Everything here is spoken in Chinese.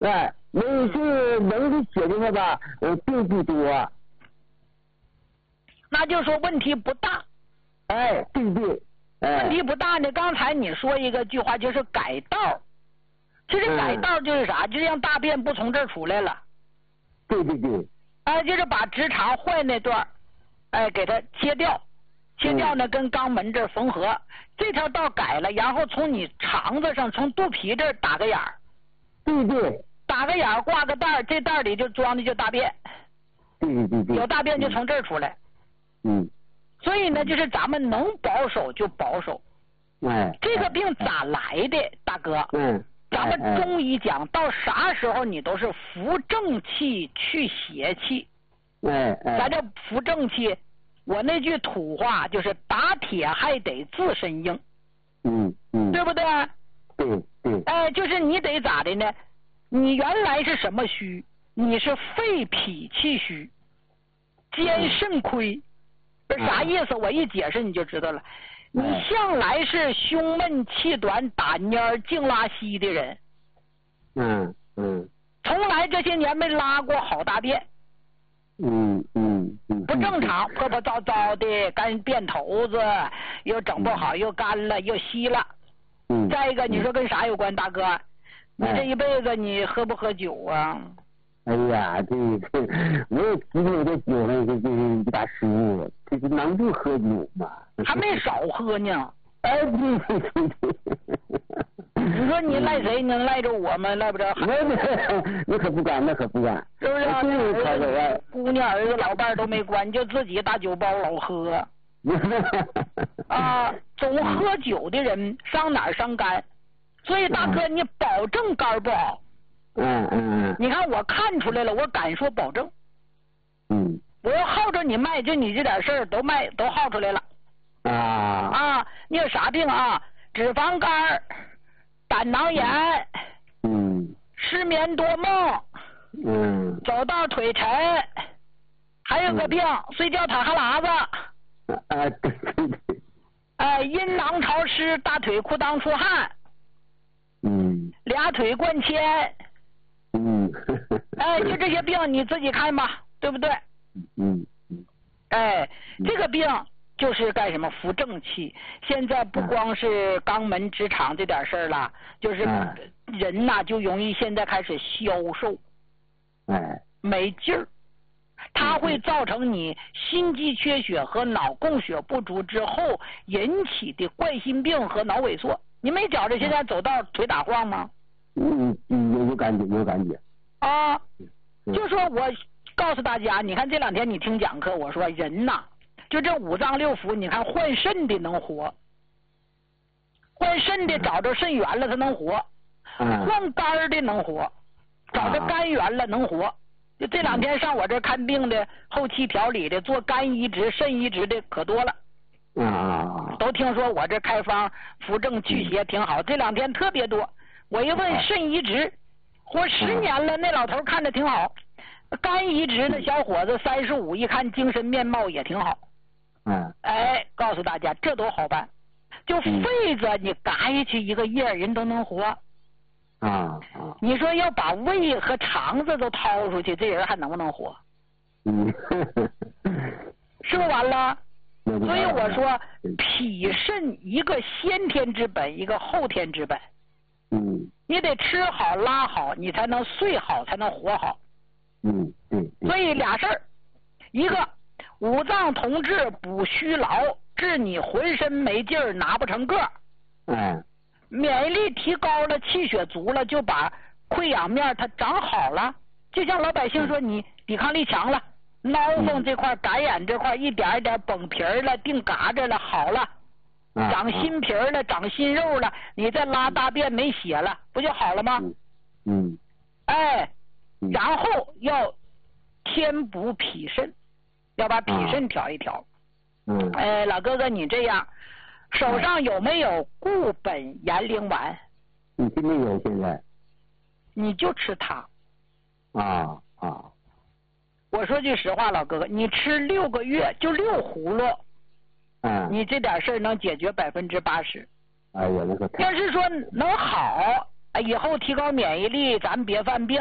哎，没是能的解决了吧？病不多。 那就说问题不大。 哎，对。 问题不大呢。刚才你说一个句话，就是改道。其实改道就是啥？就是让大便不从这儿出来了。 对。 就是把直肠坏那段，给它切掉。切掉呢，跟肛门这儿缝合。这条道改了，然后从你肠子上，从肚皮这儿打个眼儿。 对。 打个眼儿，挂个袋儿，这袋儿里就装的就大便。 对。 有大便就从这儿出来。所以呢，就是咱们能保守就保守。这个病咋来的，大哥？咱们中医讲，到啥时候你都是扶正气去邪气。咱这扶正气，我那句土话就是打铁还得自身硬。对不对？ 对。 就是你得咋的呢？你原来是什么虚？你是肺脾气虚，兼肾亏。啥意思？我一解释你就知道了。你向来是胸闷气短、打蔫、净拉稀的人。从来这些年没拉过好大便。不正常，破破糟糟的，干便头子，又整不好，又干了，又稀了。再一个，你说跟啥有关，大哥？你这一辈子你喝不喝酒啊？ 哎呀，这我也知道这酒上就是一大失误了，这是能不喝酒吗？ 还没少喝呢。 对。 你说你赖谁？你能赖着我吗？赖不着。 那可不敢，是不是？姑娘儿子老伴都没关，就自己大酒包老喝。总喝酒的人伤哪儿伤肝？所以大哥，你保证肝不好。你看我看出来了，我敢说保证。我要耗着你卖，就你这点事儿都耗出来了。你有啥病啊？脂肪肝、胆囊炎、失眠多梦、走道腿沉，还有个病，睡觉淌哈喇子。 对。 阴囊潮湿，大腿裤裆出汗。俩腿灌铅。就这些病你自己看吧，对不对？这个病就是干什么？扶正气。现在不光是肛门直肠这点事儿了，就是人呐就容易现在开始消瘦，没劲儿，它会造成你心肌缺血和脑供血不足之后引起的冠心病和脑萎缩。你没觉着现在走道腿打晃吗？ 有感觉。 就说我告诉大家，你看这两天你听讲课，我说人呐，就这五脏六腑，你看换肾的能活，换肾的找着肾源了他能活，换肝的能活，找着肝源了能活。就这两天上我这看病的，后期调理的，做肝移植、肾移植的可多了。都听说我这开方扶正祛邪挺好，这两天特别多。我一问肾移植，活10年了，那老头看着挺好。肝移植的小伙子35，一看精神面貌也挺好。告诉大家这都好办，就肺子你嘎下去一个叶人都能活。你说要把胃和肠子都掏出去，这人还能不能活？是不是完了？所以我说脾肾一个先天之本，一个后天之本。你得吃好拉好，你才能睡好，才能活好。所以俩事儿，一个五脏同治补虚劳，治你浑身没劲儿拿不成个儿。免疫力提高了，气血足了，就把溃疡面它长好了。就像老百姓说，你抵抗力强了，痨风这块、感染这块一点一点崩皮儿了，定嘎着了，好了。长新皮儿了，长新肉了，你再拉大便没血了，不就好了吗？然后要添补脾肾，要把脾肾调一调。老哥哥，你这样手上有没有固本延龄丸？ 没有，现在你就吃它。我说句实话，老哥哥，你吃6个月就6葫芦。你这点事儿能解决80%。 哎呀，那个。 要是说能好， 以后提高免疫力，咱别犯病。